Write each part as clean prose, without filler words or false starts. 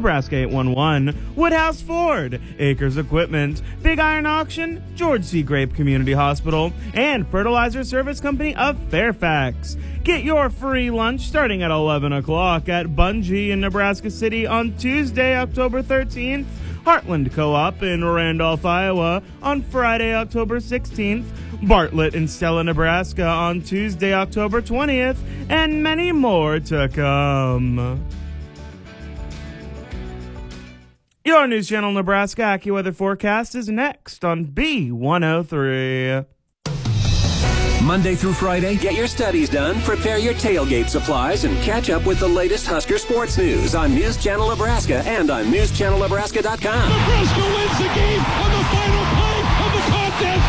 Nebraska 811, Woodhouse Ford, Acres Equipment, Big Iron Auction, George C. Grape Community Hospital, and Fertilizer Service Company of Fairfax. Get your free lunch starting at 11 o'clock at Bungie in Nebraska City on Tuesday, October 13th, Heartland Co-op in Randolph, Iowa on Friday, October 16th, Bartlett in Stella, Nebraska on Tuesday, October 20th, and many more to come. Your News Channel Nebraska AccuWeather forecast is next on B103. Monday through Friday, get your studies done, prepare your tailgate supplies, and catch up with the latest Husker sports news on News Channel Nebraska and on NewsChannelNebraska.com. Nebraska wins the game on the final play of the contest.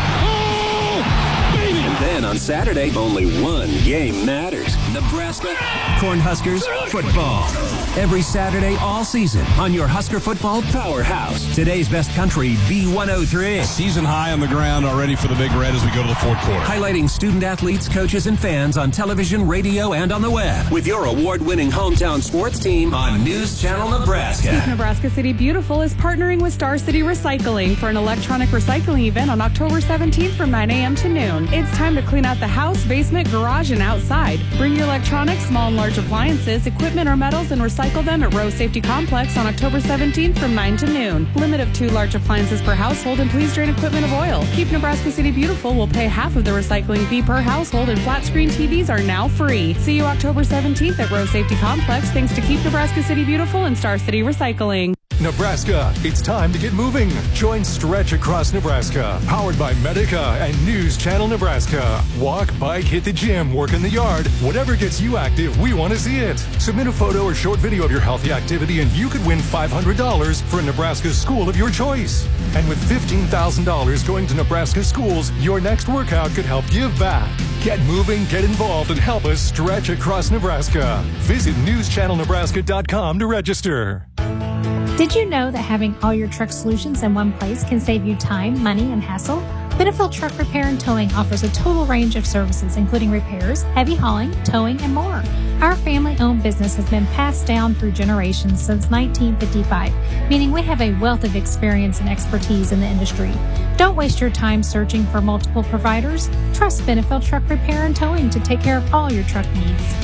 Oh, baby! And then on Saturday, only one game matters. Nebraska Cornhuskers football. Every Saturday all season on your Husker football powerhouse. Today's best country, B103. Season high on the ground already for the Big Red as we go to the fourth quarter. Highlighting student athletes, coaches, and fans on television, radio, and on the web. With your award-winning hometown sports team on News Channel Nebraska. Keep Nebraska City Beautiful is partnering with Star City Recycling for an electronic recycling event on October 17th from 9 a.m. to noon. It's time to clean out the house, basement, garage, and outside. Bring your electronics, small and large appliances, equipment, or metals and recycle them at Rose Safety Complex on October 17th from 9 to noon. Limit of 2 large appliances per household, and please drain equipment of oil. Keep Nebraska City Beautiful will pay half of the recycling fee per household, and flat screen TVs are now free. See you October 17th at Rose Safety Complex, thanks to Keep Nebraska City Beautiful and Star City Recycling. Nebraska, it's time to get moving. Join Stretch Across Nebraska, powered by Medica and News Channel Nebraska. Walk, bike, hit the gym, work in the yard. Whatever gets you active, we want to see it. Submit a photo or short video of your healthy activity and you could win $500 for a Nebraska school of your choice. And with $15,000 going to Nebraska schools, your next workout could help give back. Get moving, get involved, and help us stretch across Nebraska. Visit newschannelnebraska.com to register. Did you know that having all your truck solutions in one place can save you time, money, and hassle? Benefield Truck Repair and Towing offers a total range of services, including repairs, heavy hauling, towing, and more. Our family-owned business has been passed down through generations since 1955, meaning we have a wealth of experience and expertise in the industry. Don't waste your time searching for multiple providers. Trust Benefield Truck Repair and Towing to take care of all your truck needs.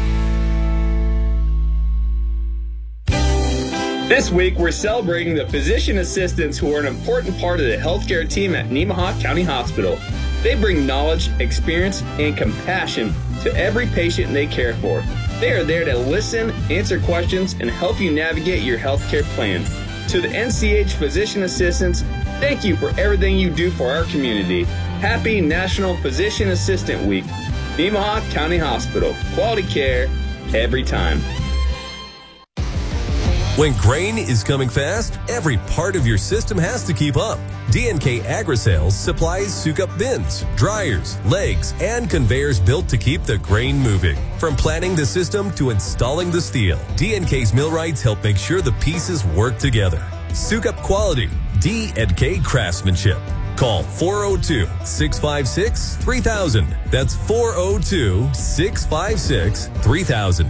This week, we're celebrating the physician assistants who are an important part of the healthcare team at Nemaha County Hospital. They bring knowledge, experience, and compassion to every patient they care for. They are there to listen, answer questions, and help you navigate your healthcare plan. To the NCH physician assistants, thank you for everything you do for our community. Happy National Physician Assistant Week. Nemaha County Hospital. Quality care every time. When grain is coming fast, every part of your system has to keep up. DNK Agri-Sales supplies Sukup bins, dryers, legs, and conveyors built to keep the grain moving. From planning the system to installing the steel, DNK's millwrights help make sure the pieces work together. Sukup quality, D&K craftsmanship. Call 402-656-3000. That's 402-656-3000.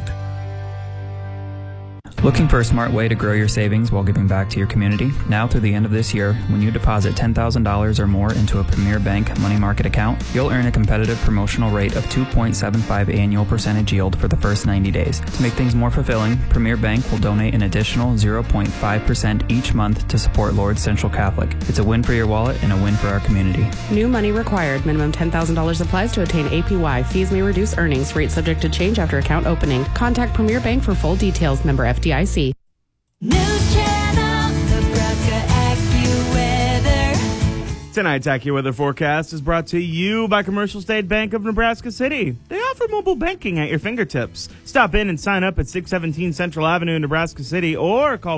Looking for a smart way to grow your savings while giving back to your community? Now through the end of this year, when you deposit $10,000 or more into a Premier Bank money market account, you'll earn a competitive promotional rate of 2.75 annual percentage yield for the first 90 days. To make things more fulfilling, Premier Bank will donate an additional 0.5% each month to support Lourdes Central Catholic. It's a win for your wallet and a win for our community. New money required. Minimum $10,000 applies to attain APY. Fees may reduce earnings. Rate subject to change after account opening. Contact Premier Bank for full details. Member FDIC. News Channel Nebraska AccuWeather. Tonight's AccuWeather forecast is brought to you by Commercial State Bank of Nebraska City. They offer mobile banking at your fingertips. Stop in and sign up at 617 Central Avenue in Nebraska City or call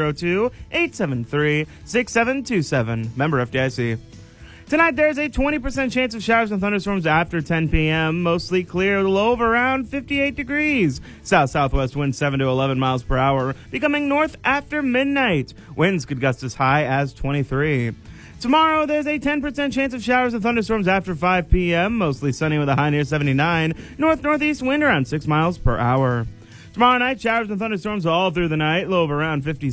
402-873-6727. Member FDIC. Tonight, there's a 20% chance of showers and thunderstorms after 10 p.m. Mostly clear, low of around 58 degrees. South-southwest winds 7 to 11 miles per hour, becoming north after midnight. Winds could gust as high as 23. Tomorrow, there's a 10% chance of showers and thunderstorms after 5 p.m. Mostly sunny with a high near 79. North-northeast wind around 6 miles per hour. Tomorrow night, showers and thunderstorms all through the night, low of around 50.